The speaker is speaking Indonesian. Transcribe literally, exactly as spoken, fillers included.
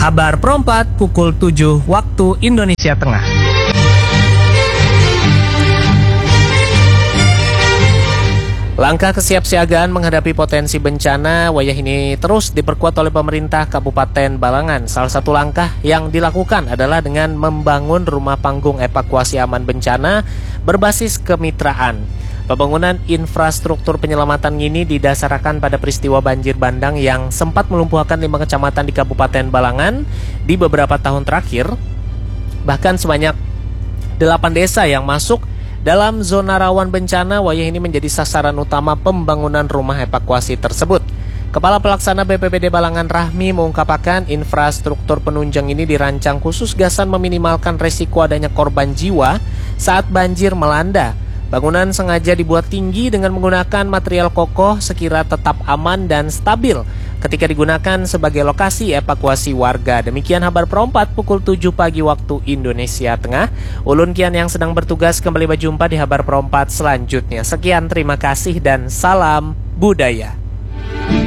Habar Perempat pukul tujuh waktu Indonesia Tengah. Langkah kesiapsiagaan menghadapi potensi bencana wayah ini terus diperkuat oleh pemerintah Kabupaten Balangan. Salah satu langkah yang dilakukan adalah dengan membangun rumah panggung evakuasi aman bencana berbasis kemitraan. Pembangunan infrastruktur penyelamatan ini didasarkan pada peristiwa banjir bandang yang sempat melumpuhkan lima kecamatan di Kabupaten Balangan di beberapa tahun terakhir. Bahkan sebanyak delapan desa yang masuk dalam zona rawan bencana wayah ini menjadi sasaran utama pembangunan rumah evakuasi tersebut. Kepala Pelaksana B P B D Balangan Rahmi mengungkapkan infrastruktur penunjang ini dirancang khusus gasan meminimalkan resiko adanya korban jiwa saat banjir melanda. Bangunan sengaja dibuat tinggi dengan menggunakan material kokoh sekira tetap aman dan stabil ketika digunakan sebagai lokasi evakuasi warga. Demikian Habar Perempat pukul tujuh pagi waktu Indonesia Tengah. Ulun Kian yang sedang bertugas kembali berjumpa di Habar Perempat selanjutnya. Sekian, terima kasih dan salam budaya.